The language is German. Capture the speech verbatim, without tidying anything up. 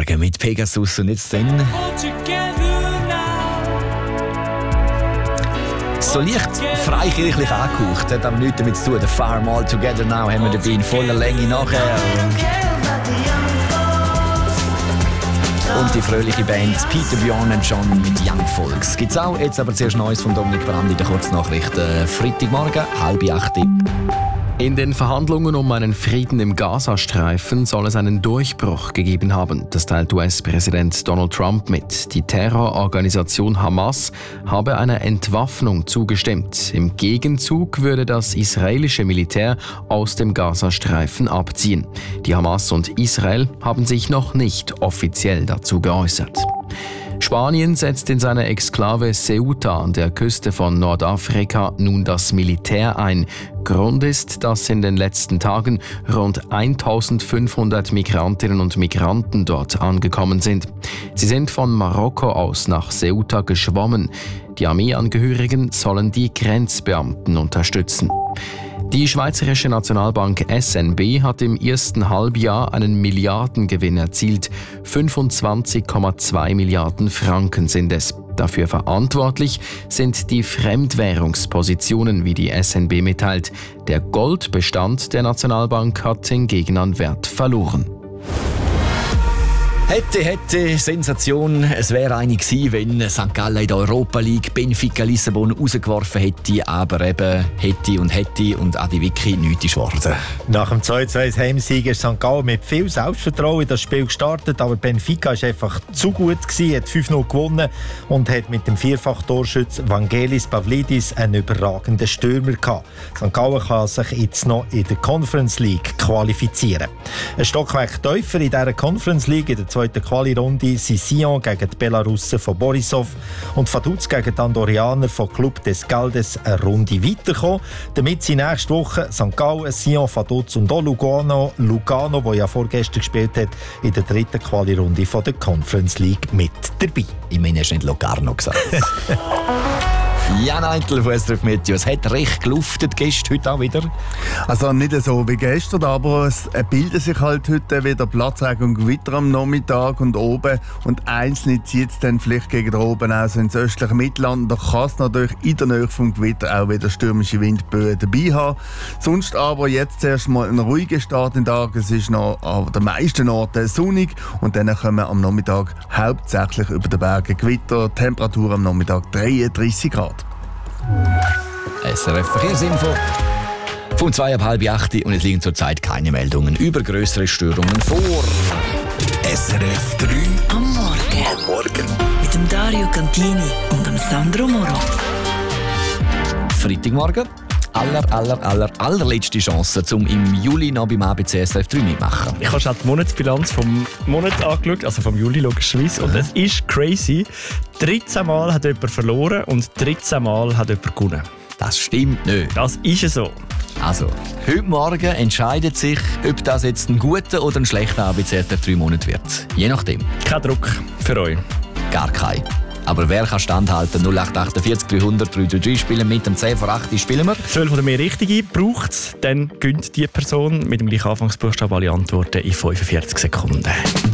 Morgen mit Pegasus und jetzt dann so leicht freikirchlich angehaucht, hat aber nichts damit zu tun. The Farm All Together Now haben wir dabei in voller Länge nachher. Und die fröhliche Band Peter, Bjorn und John mit Young Folks. Gibt's auch, jetzt aber zuerst Neues von Dominik Brand in der Kurznachrichten. Freitagmorgen, halb acht. In den Verhandlungen um einen Frieden im Gazastreifen soll es einen Durchbruch gegeben haben. Das teilt U S-Präsident Donald Trump mit. Die Terrororganisation Hamas habe einer Entwaffnung zugestimmt. Im Gegenzug würde das israelische Militär aus dem Gazastreifen abziehen. Die Hamas und Israel haben sich noch nicht offiziell dazu geäußert. Spanien setzt in seiner Exklave Ceuta an der Küste von Nordafrika nun das Militär ein. Grund ist, dass in den letzten Tagen rund eintausendfünfhundert Migrantinnen und Migranten dort angekommen sind. Sie sind von Marokko aus nach Ceuta geschwommen. Die Armeeangehörigen sollen die Grenzbeamten unterstützen. Die Schweizerische Nationalbank S N B hat im ersten Halbjahr einen Milliardengewinn erzielt. fünfundzwanzig Komma zwei Milliarden Franken sind es. Dafür verantwortlich sind die Fremdwährungspositionen, wie die S N B mitteilt. Der Goldbestand der Nationalbank hat hingegen an Wert verloren. Hätte, hätte, Sensation. Es wäre eine gewesen, wenn Sankt Gallen in der Europa League Benfica Lissabon rausgeworfen hätte, aber eben hätte und hätte und Adi Vicky nichts ist geworden. Nach dem zwei zu eins Heimsieg ist Sankt Gallen mit viel Selbstvertrauen in das Spiel gestartet, aber Benfica war einfach zu gut gewesen, hat fünf null gewonnen und hat mit dem Vierfach-Torschütz Vangelis Pavlidis einen überragenden Stürmer gehabt. Sankt Gallen kann sich jetzt noch in der Conference League qualifizieren. Ein Stockwerk tiefer in dieser Conference League in der zweiten Quali-Runde sind Sion gegen die Belarussen von Borisov und Vaduz gegen die Andorianer von Club des Galdes eine Runde weiterkommen. Damit sind nächste Woche Sankt Gallen, Sion, Vaduz und auch Lugano, Lugano, der ja vorgestern gespielt hat, in der dritten Quali-Runde von der Conference League mit dabei. Ich meine, hast du nicht Locarno gesagt? Jan Eintel von S R F Meteo. Es hat recht geluftet gestern, heute auch wieder. Also nicht so wie gestern, aber es bilden sich halt heute wieder Platzregen und Gewitter am Nachmittag und oben. Und einzelne zieht es dann vielleicht gegen oben aus ins östliche Mittelland. Da kann es natürlich in der Nähe vom Gewitter auch wieder stürmische Windböen dabei haben. Sonst aber jetzt zuerst mal ein ruhiger Start in den Tag. Es ist noch an den meisten Orten sonnig und dann kommen am Nachmittag hauptsächlich über den Bergen Gewitter. Temperatur am Nachmittag dreiunddreissig Grad. S R F Verkehrsinfo von zwei ab halb acht und es liegen zurzeit keine Meldungen über grössere Störungen vor. S R F drei am Morgen. Am Morgen. Mit dem Dario Cantini und dem Sandro Moro. Freitagmorgen. Aller, aller, aller, allerletzte Chance, um im Juli noch beim A B C S R F drei mitmachen. Ich habe schon die Monatsbilanz vom Monat angeschaut, also vom Juli logischerweise. Und es ist crazy. dreizehn Mal hat jemand verloren und dreizehn Mal hat jemand gewonnen. Das stimmt nicht. Das ist so. Also, heute Morgen entscheidet sich, ob das jetzt ein guter oder ein schlechter A B C S R F drei Monat wird. Je nachdem. Kein Druck für euch. Gar kein. Aber wer kann standhalten? null acht achtundvierzig dreihundert drei drei drei spielen mit dem zehn vor acht spielen wir. zwölf oder mehr Richtige braucht es, dann gönnt die Person mit dem gleichen Anfangsbuchstaben alle Antworten in fünfundvierzig Sekunden.